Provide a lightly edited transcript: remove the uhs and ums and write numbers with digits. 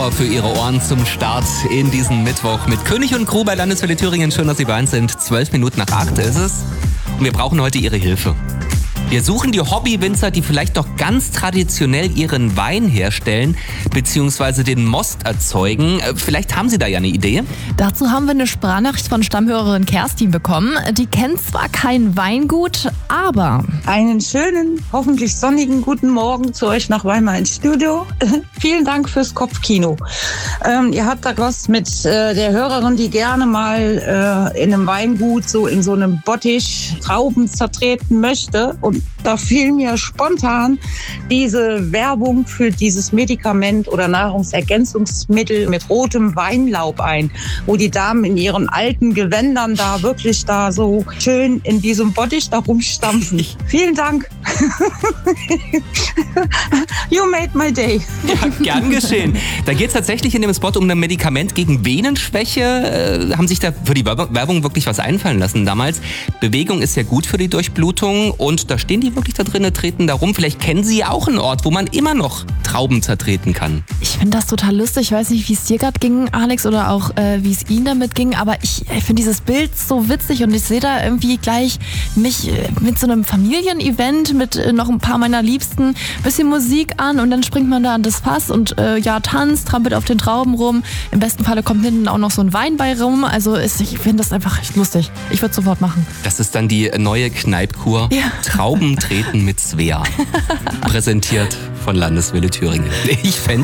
Power für Ihre Ohren zum Start in diesen Mittwoch mit König und Crew bei Landeswelle Thüringen. Schön, dass Sie bei uns sind. 12 Minuten nach 8 ist es. Und wir brauchen heute Ihre Hilfe. Wir suchen die Hobbywinzer, die vielleicht noch ganz traditionell ihren Wein herstellen bzw. den Most erzeugen. Vielleicht haben Sie da ja eine Idee. Dazu haben wir eine Sprachnachricht von Stammhörerin Kerstin bekommen. Die kennt zwar kein Weingut, aber... Einen schönen, hoffentlich sonnigen guten Morgen zu euch nach Weimar ins Studio. Vielen Dank fürs Kopfkino. Ihr habt da was mit der Hörerin, die gerne mal in einem Weingut so in so einem Bottich Trauben zertreten möchte. Und da fiel mir spontan diese Werbung für dieses Medikament oder Nahrungsergänzungsmittel mit rotem Weinlaub ein, wo die Damen in ihren alten Gewändern da wirklich da so schön in diesem Bottich da rumstampfen. Vielen Dank. You made my day. Ja, gern geschehen. Da geht es tatsächlich in dem Spot um ein Medikament gegen Venenschwäche. Haben sich da für die Werbung wirklich was einfallen lassen damals. Bewegung ist ja gut für die Durchblutung und da stehen die wirklich da drinnen, treten da rum. Vielleicht kennen Sie ja auch einen Ort, wo man immer noch Trauben zertreten kann. Ich finde das total lustig. Ich weiß nicht, wie es dir gerade ging, Alex, oder auch wie es Ihnen damit ging, aber ich finde dieses Bild so witzig und ich sehe da irgendwie gleich mich mit so einem Familienevent mit noch ein paar meiner Liebsten, bisschen Musik an und dann springt man da an das Fass und tanzt, trampelt auf den Trauben rum. Im besten Falle kommt hinten auch noch so ein Wein bei rum. Also ich finde das einfach echt lustig. Ich würde es sofort machen. Das ist dann die neue Kneipkur. Ja. Trauben treten mit Svea. Präsentiert von Landeswelle Thüringen. Ich fände